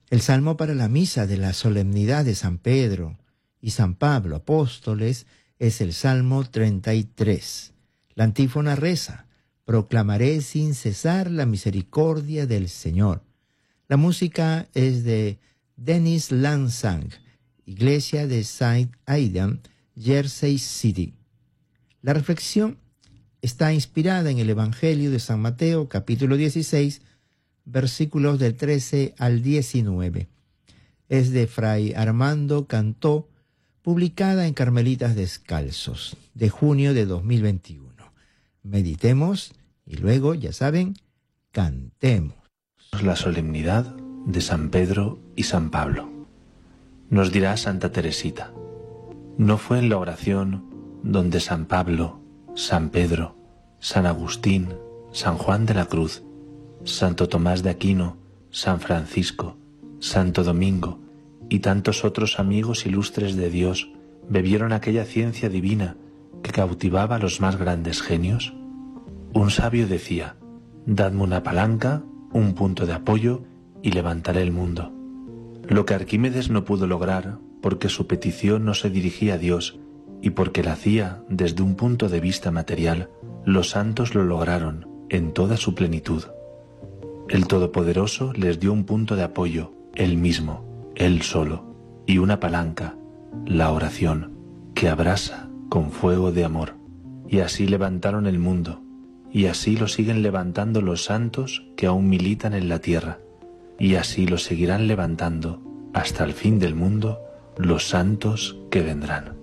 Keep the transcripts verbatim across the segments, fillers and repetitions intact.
El salmo para la misa de la solemnidad de San Pedro y San Pablo, apóstoles, es el Salmo treinta y tres. La antífona reza: proclamaré sin cesar la misericordia del Señor. La música es de Dennis Lansang, Iglesia de Saint Aidan, Jersey City. La reflexión está inspirada en el Evangelio de San Mateo, capítulo dieciséis, versículos del trece al diecinueve. Es de Fray Armando Cantó, publicada en Carmelitas Descalzos, de junio de dos mil veintiuno. Meditemos y luego, ya saben, cantemos. La solemnidad de San Pedro y San Pablo. Nos dirá Santa Teresita: no fue en la oración donde San Pablo, San Pedro, San Agustín, San Juan de la Cruz, Santo Tomás de Aquino, San Francisco, Santo Domingo y tantos otros amigos ilustres de Dios bebieron aquella ciencia divina que cautivaba a los más grandes genios. Un sabio decía: dadme una palanca, un punto de apoyo y levantaré el mundo. Lo que Arquímedes no pudo lograr porque su petición no se dirigía a Dios y porque la hacía desde un punto de vista material, los santos lo lograron en toda su plenitud. El Todopoderoso les dio un punto de apoyo, Él mismo, Él solo, y una palanca, la oración, que abrasa con fuego de amor. Y así levantaron el mundo, y así lo siguen levantando los santos que aún militan en la tierra, y así lo seguirán levantando hasta el fin del mundo los santos que vendrán.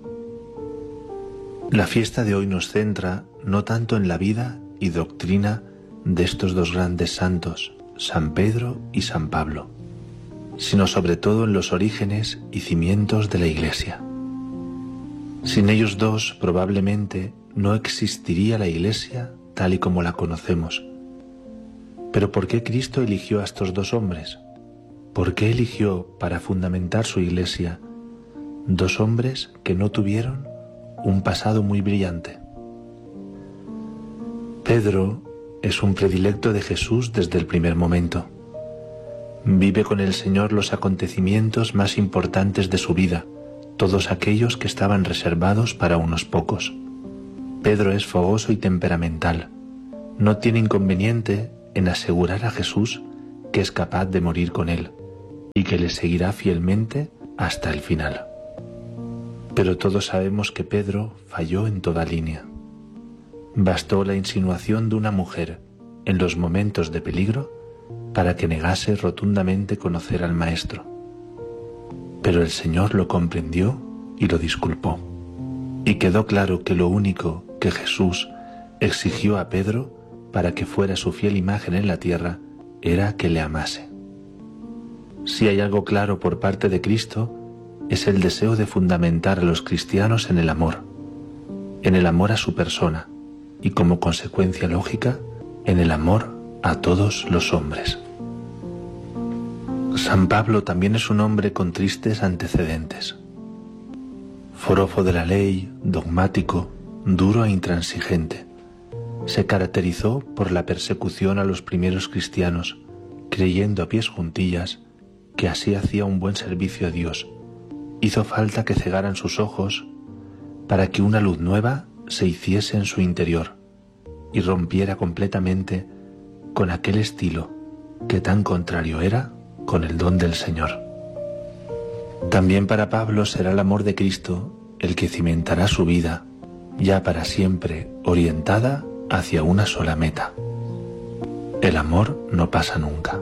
La fiesta de hoy nos centra no tanto en la vida y doctrina de estos dos grandes santos, San Pedro y San Pablo, sino sobre todo en los orígenes y cimientos de la Iglesia. Sin ellos dos probablemente no existiría la Iglesia tal y como la conocemos. Pero ¿por qué Cristo eligió a estos dos hombres? ¿Por qué eligió para fundamentar su Iglesia dos hombres que no tuvieron un pasado muy brillante? Pedro es un predilecto de Jesús desde el primer momento. Vive con el Señor los acontecimientos más importantes de su vida, todos aquellos que estaban reservados para unos pocos. Pedro es fogoso y temperamental. No tiene inconveniente en asegurar a Jesús que es capaz de morir con él y que le seguirá fielmente hasta el final. Pero todos sabemos que Pedro falló en toda línea. Bastó la insinuación de una mujer en los momentos de peligro para que negase rotundamente conocer al Maestro. Pero el Señor lo comprendió y lo disculpó. Y quedó claro que lo único que Jesús exigió a Pedro para que fuera su fiel imagen en la tierra era que le amase. Si hay algo claro por parte de Cristo, es el deseo de fundamentar a los cristianos en el amor, en el amor a su persona y, como consecuencia lógica, en el amor a todos los hombres. San Pablo también es un hombre con tristes antecedentes. Forofo de la ley, dogmático, duro e intransigente, se caracterizó por la persecución a los primeros cristianos, creyendo a pies juntillas que así hacía un buen servicio a Dios. Hizo falta que cegaran sus ojos para que una luz nueva se hiciese en su interior y rompiera completamente con aquel estilo que tan contrario era con el don del Señor. También para Pablo será el amor de Cristo el que cimentará su vida, ya para siempre orientada hacia una sola meta. El amor no pasa nunca.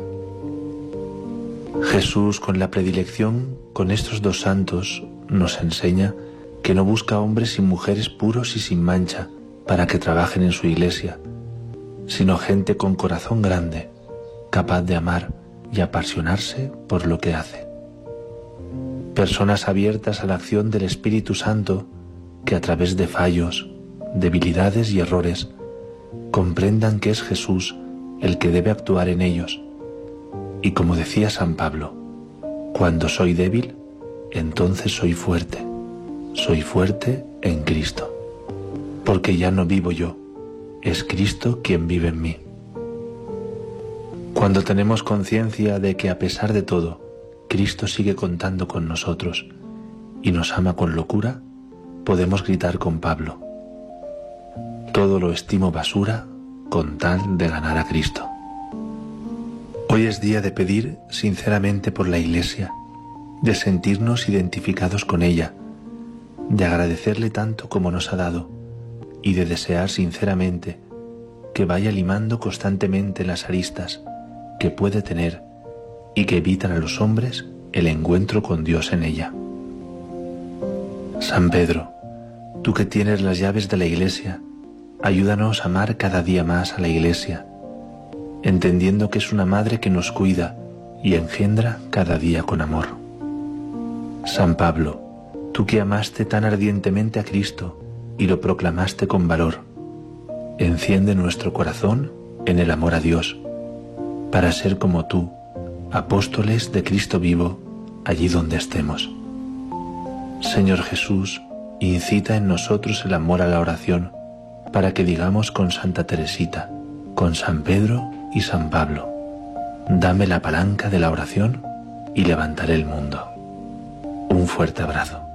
Jesús, con la predilección con estos dos santos, nos enseña que no busca hombres y mujeres puros y sin mancha para que trabajen en su Iglesia, sino gente con corazón grande, capaz de amar y apasionarse por lo que hace. Personas abiertas a la acción del Espíritu Santo que a través de fallos, debilidades y errores comprendan que es Jesús el que debe actuar en ellos. Y como decía San Pablo, cuando soy débil, entonces soy fuerte. Soy fuerte en Cristo, porque ya no vivo yo, es Cristo quien vive en mí. Cuando tenemos conciencia de que a pesar de todo, Cristo sigue contando con nosotros y nos ama con locura, podemos gritar con Pablo: todo lo estimo basura con tal de ganar a Cristo. Hoy es día de pedir sinceramente por la Iglesia, de sentirnos identificados con ella, de agradecerle tanto como nos ha dado y de desear sinceramente que vaya limando constantemente las aristas que puede tener y que evitan a los hombres el encuentro con Dios en ella. San Pedro, tú que tienes las llaves de la Iglesia, ayúdanos a amar cada día más a la Iglesia, entendiendo que es una madre que nos cuida y engendra cada día con amor. San Pablo, tú que amaste tan ardientemente a Cristo y lo proclamaste con valor, enciende nuestro corazón en el amor a Dios, para ser como tú, apóstoles de Cristo vivo, allí donde estemos. Señor Jesús, incita en nosotros el amor a la oración, para que digamos con Santa Teresita, con San Pedro y San Pablo: dame la palanca de la oración y levantaré el mundo. Un fuerte abrazo.